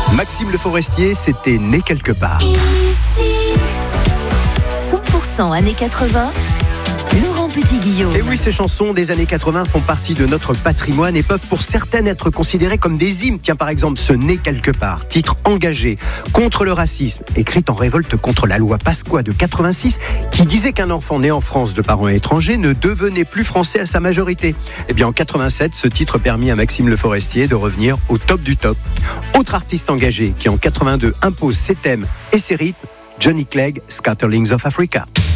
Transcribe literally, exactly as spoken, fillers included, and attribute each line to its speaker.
Speaker 1: Maxime Le Forestier, c'était né quelque part.
Speaker 2: cent pour cent années quatre-vingts, Laurent Petit-Guillaume.
Speaker 1: Et oui, ces chansons des années quatre-vingts font partie de notre patrimoine et peuvent pour certaines être considérées comme des hymnes. Tiens, par exemple, ce Né quelque part, titre engagé contre le racisme, écrit en révolte contre la loi Pasqua de quatre-vingt-six, qui disait qu'un enfant né en France de parents étrangers ne devenait plus français à sa majorité. Eh bien, en quatre-vingt-sept, ce titre permit à Maxime Le Forestier de revenir au top du top. Autre artiste engagé qui, en quatre-vingt-deux, impose ses thèmes et ses rythmes, Johnny Clegg, Scatterlings of Africa.